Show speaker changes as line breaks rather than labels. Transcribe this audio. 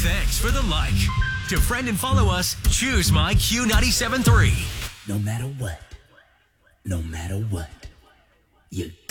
Thanks for the like. To friend and follow us, choose My Q97.3.
No matter what, you